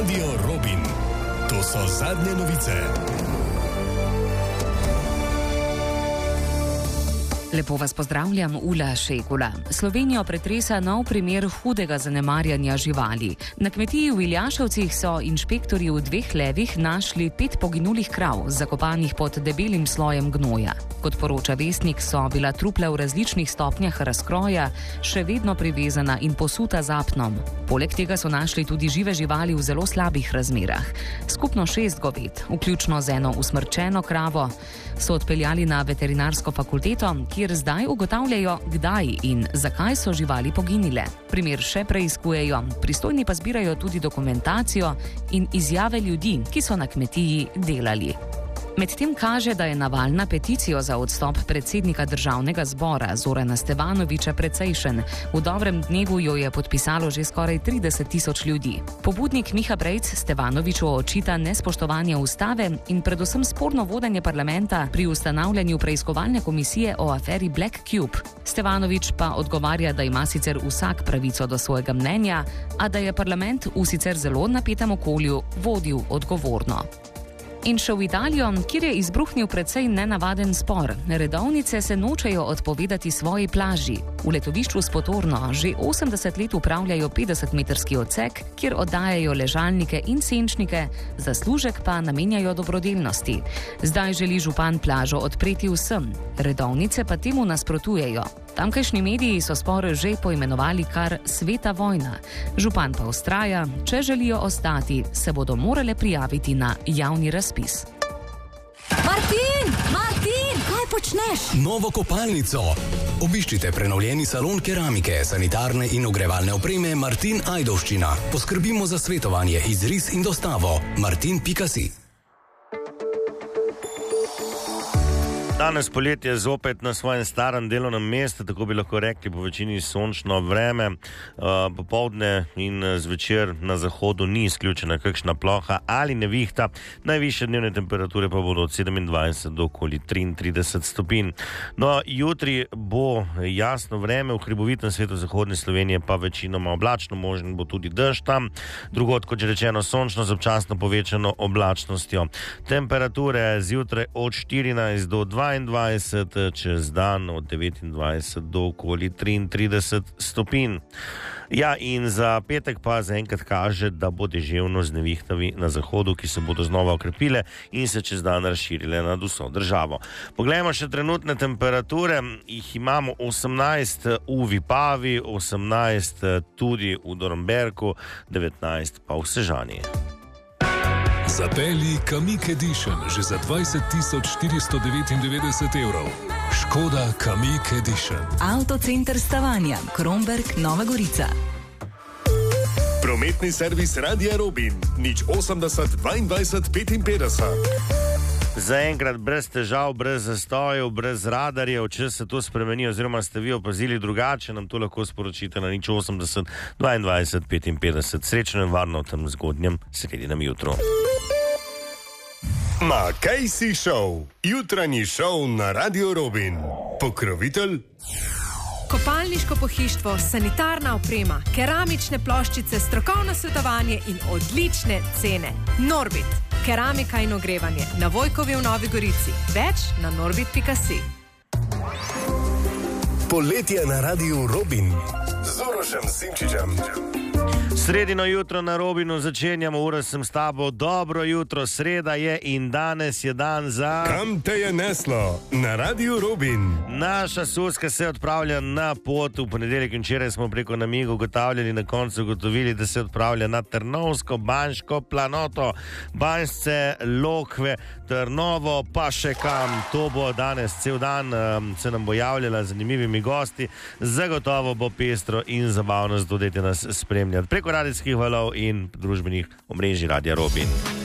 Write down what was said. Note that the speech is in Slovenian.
Radio Robin. To so zadnje novice. Lepo vas pozdravljam, Ula Šegula. Slovenijo pretresa nov primer hudega zanemarjanja živali. Na kmetiji v Iljaševcih so inšpektorji v 2 levih našli 5 poginulih krav, zakopanih pod debelim slojem gnoja. Kot poroča Vestnik, so bila trupla v različnih stopnjah razkroja še vedno privezana in posuta z apnom. Poleg tega so našli tudi žive živali v zelo slabih razmerah. Skupno 6 goved, vključno z eno usmrčeno kravo, so odpeljali na veterinarsko fakulteto, kjer zdaj ugotavljajo, kdaj in zakaj so živali poginile. Primer še preiskujejo, pristojni pa zbirajo tudi dokumentacijo in izjave ljudi, ki so na kmetiji delali. Medtem kaže, da je naval na peticijo za odstop predsednika Državnega zbora Zorana Stevanovića precejšen. V dobrem dnevu jo je podpisalo že skoraj 30.000 ljudi. Pobudnik Miha Brejc Stevanoviću očita nespoštovanje ustave in predvsem sporno vodenje parlamenta pri ustanavljanju preiskovalne komisije o aferi Black Cube. Stevanović pa odgovarja, da ima sicer vsak pravico do svojega mnenja, a da je parlament v sicer zelo napetem okolju vodil odgovorno. In še v Italijo, kjer je izbruhnil precej nenavaden spor. Redovnice se nočejo odpovedati svoji plaži. V letovišču Spotorno že 80 let upravljajo 50-metrski odsek, kjer oddajajo ležalnike in senčnike, zaslužek pa namenjajo dobrodelnosti. Zdaj želi župan plažo odpreti vsem, redovnice pa temu nasprotujejo. Tamkajšnji mediji so spor že poimenovali kar sveta vojna. Župan pa vztraja, če želijo ostati, se bodo morale prijaviti na javni razpis. Martin, kaj počneš? Novo kopalnico. Obiščite prenovljeni salon keramike, sanitarne in ogrevalne opreme Martin Ajdovščina. Poskrbimo za svetovanje, izris in dostavo. Martin.si. Danes poletje je zopet na svojem starem delovnem mestu, tako bi lahko rekli, po večini sončno vreme. Popoldne in zvečer na zahodu ni izključena kakšna ploha ali nevihta. Najvišje dnevne temperature pa bodo od 27 do okoli 33 stopinj. No, jutri bo jasno vreme, v hribovitem svetu zahodne Slovenije pa večinoma oblačno, možen bo tudi dež tam. Drugod, kot že rečeno, sončno z občasno povečano oblačnostjo. Temperature zjutraj od 14 do 22, čez dan od 29 do okoli 33 stopinj. Ja, in za petek pa zaenkrat kaže, da bo deževno z nevihtami na zahodu, ki se bodo znova okrepile in se čez dan razširile nad vso državo. Poglejmo še trenutne temperature. Jih imamo 18 v Vipavi, 18 tudi v Dornberku, 19 pa v Sežani. Zapelji Kamiq Edition že za 20.499 evrov. Škoda Kamiq Edition. Avtocenter Stavanja, Kromberk, Nova Gorica. Prometni servis Radia Robin, 080 22 55. Zaenkrat brez težav, brez zastojev, brez radarjev. Če se to spremeni oziroma ste vi opazili drugače, nam to lahko sporočite na 080 22 55. Srečno in varno v tem zgodnjem sredinem jutru. Makejsi Show, jutranji šov na Radio Robin. Pokrovitelj Kopalniško pohištvo, sanitarna oprema, keramične ploščice, strokovno svetovanje in odlične cene. Norbit, keramika in ogrevanje, na Vojkovi v Novi Gorici. Več na norbit.si. Poletje na Radiu Robin z Urošem Simčičem. Sredino jutro na Robinu začenjamo, ura sem s tabo. Dobro jutro, sreda je in danes je dan za... Kam te je neslo? Na Radio Robin. Naša Suska se odpravlja na pot. V ponedeljek in včeraj smo preko namiga ugotavljali, na koncu ugotovili, da se odpravlja na Trnovsko, Banjško planoto, Banjšce, Lokve, Trnovo, pa še kam. To bo danes cel dan, se nam bo javljala z zanimivimi gosti. Zagotovo bo pestro in zabavno, zato dajte nas spremljati preko radijskih valov in družbenih omrežij Radia Robin.